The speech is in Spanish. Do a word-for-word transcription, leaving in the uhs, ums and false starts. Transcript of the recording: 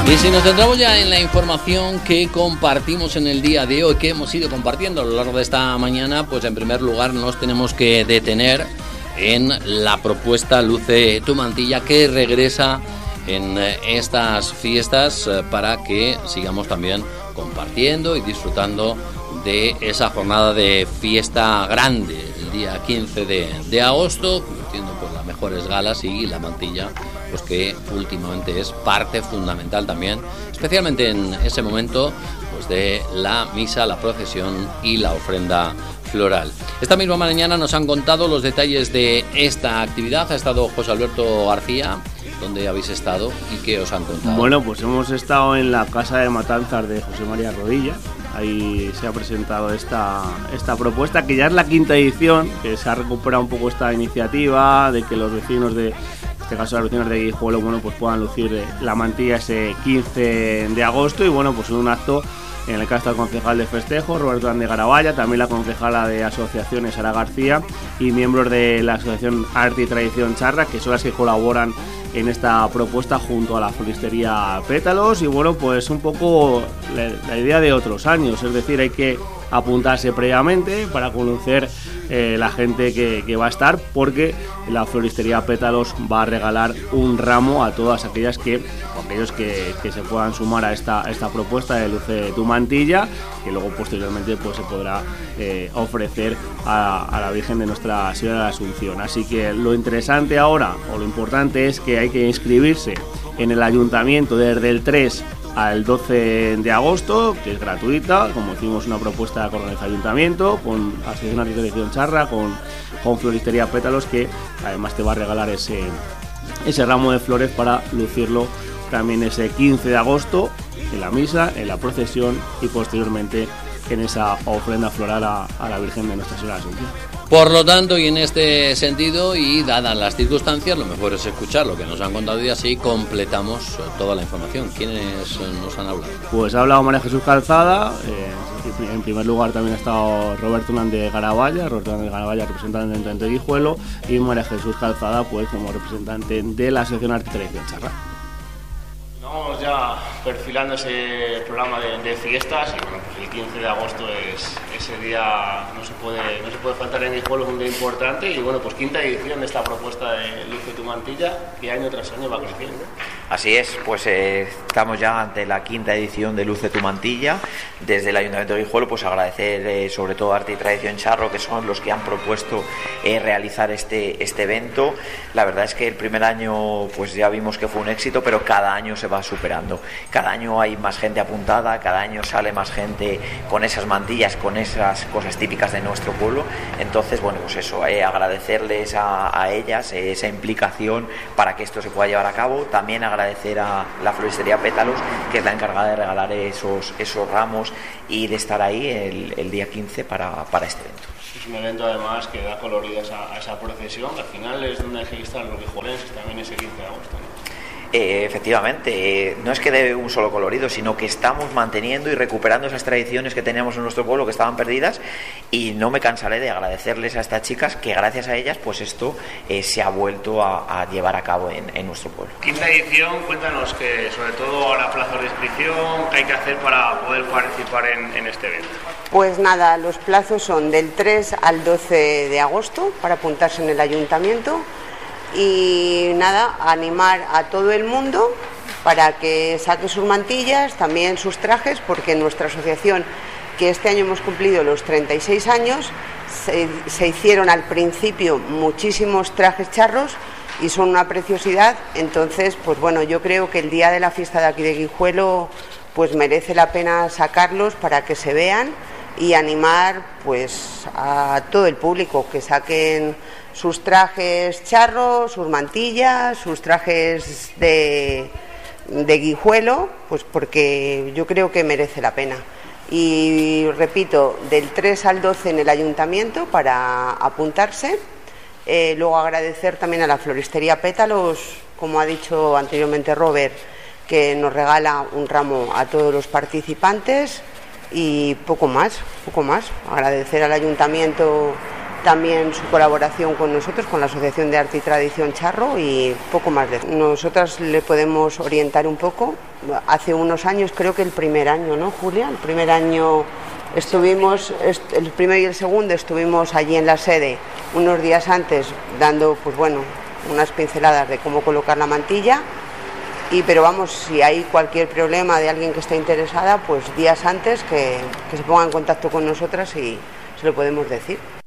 Y si nos centramos ya en la información que compartimos en el día de hoy, que hemos ido compartiendo a lo largo de esta mañana, pues en primer lugar nos tenemos que detener en la propuesta Luce tu Mantilla, que regresa en estas fiestas para que sigamos también compartiendo y disfrutando de esa jornada de fiesta grande el día quince de, de agosto, convirtiendo pues las mejores galas y la mantilla, pues que últimamente es parte fundamental también, especialmente en ese momento pues de la misa, la procesión y la ofrenda floral. Esta misma mañana nos han contado los detalles de esta actividad. Ha estado José Alberto García. ¿Dónde habéis estado y qué os han contado? Bueno, pues hemos estado en la Casa de Matanzas de José María Rodilla. Ahí se ha presentado esta, esta propuesta, que ya es la quinta edición, que se ha recuperado un poco esta iniciativa de que los vecinos de, en este caso los vecinos de Guijuelo, bueno, pues puedan lucir la mantilla ese quince de agosto. Y bueno, pues en un acto en el que está el concejal de festejo, Roberto de Garabaya, también la concejala de asociaciones, Sara García, y miembros de la asociación Arte y Tradición Charra, que son las que colaboran en esta propuesta junto a la floristería Pétalos. Y bueno, pues un poco la, la idea de otros años, es decir, hay que apuntarse previamente para conocer eh, la gente que, que va a estar, porque la floristería Pétalos va a regalar un ramo a todas aquellas que, aquellos que, que se puedan sumar a esta, a esta propuesta de Luce tu Mantilla, que luego posteriormente pues se podrá eh, ofrecer a, a la Virgen de Nuestra Señora de la Asunción. Así que lo interesante ahora, o lo importante, es que hay que inscribirse en el ayuntamiento desde el tres al doce de agosto, que es gratuita, como decimos, una propuesta con el ayuntamiento, con Asociación Arte y Tradición Charra, con, con Floristería Pétalos, que además te va a regalar ese, ese ramo de flores para lucirlo también ese quince de agosto en la misa, en la procesión y posteriormente en esa ofrenda floral a, a la Virgen de Nuestra Señora de la Asunción. Por lo tanto, y en este sentido, y dadas las circunstancias, lo mejor es escuchar lo que nos han contado y así completamos toda la información. ¿Quiénes nos han hablado? Pues ha hablado María Jesús Calzada, eh, en primer lugar también ha estado Roberto de Garabaya, Roberto de Garabaya, representante de Guijuelo, y María Jesús Calzada, pues como representante de la Asociación Arte y Tradición Charra. Estamos ya perfilando ese programa de, de fiestas y bueno, pues el quince de agosto es ese día, no se puede no se puede faltar en Guijuelo, es un día importante. Y bueno, pues quinta edición de esta propuesta de Luce tu Mantilla, que año tras año va creciendo. Así es, pues eh, estamos ya ante la quinta edición de Luce tu Mantilla. Desde el Ayuntamiento de Guijuelo, pues agradecer eh, sobre todo a Arte y Tradición Charro, que son los que han propuesto eh, realizar este, este evento. La verdad es que el primer año pues ya vimos que fue un éxito, pero cada año se va superando. Cada año hay más gente apuntada, cada año sale más gente con esas mantillas, con esas cosas típicas de nuestro pueblo. Entonces, bueno, pues eso, eh, agradecerles a, a ellas eh, esa implicación para que esto se pueda llevar a cabo. También agradecer a la floristería Pétalos, que es la encargada de regalar esos, esos ramos y de estar ahí el, el día quince para, para este evento. Es un evento además que da colorido a esa, a esa procesión, que al final es donde hay que estar los guijuelenses también ese quince de agosto, ¿no? Eh, efectivamente, eh, no es que dé un solo colorido, sino que estamos manteniendo y recuperando esas tradiciones que teníamos en nuestro pueblo, que estaban perdidas, y no me cansaré de agradecerles a estas chicas, que gracias a ellas pues esto eh, se ha vuelto a, a llevar a cabo en, en nuestro pueblo. Quinta edición, cuéntanos que sobre todo ahora plazos de inscripción, ¿qué hay que hacer para poder participar en, en este evento? Pues nada, los plazos son del tres al doce de agosto para apuntarse en el ayuntamiento. Y nada, animar a todo el mundo para que saque sus mantillas, también sus trajes, porque en nuestra asociación, que este año hemos cumplido los treinta y seis años, se, se hicieron al principio muchísimos trajes charros y son una preciosidad. Entonces, pues bueno, yo creo que el día de la fiesta de aquí de Guijuelo pues merece la pena sacarlos para que se vean y animar pues a todo el público que saquen sus trajes charros, sus mantillas, sus trajes de, de Guijuelo, pues porque yo creo que merece la pena. Y repito, del tres al doce en el ayuntamiento para apuntarse. Eh, luego agradecer también a la floristería Pétalos, como ha dicho anteriormente Robert, que nos regala un ramo a todos los participantes. Y poco más, poco más. Agradecer al ayuntamiento también su colaboración con nosotros, con la Asociación de Arte y Tradición Charro, y poco más de nosotras le podemos orientar un poco. Hace unos años, creo que el primer año, ¿no, Julia? El primer año estuvimos, el primero y el segundo estuvimos allí en la sede unos días antes dando, pues bueno, unas pinceladas de cómo colocar la mantilla. Y pero vamos, si hay cualquier problema de alguien que esté interesada, pues días antes que, que se ponga en contacto con nosotras y se lo podemos decir.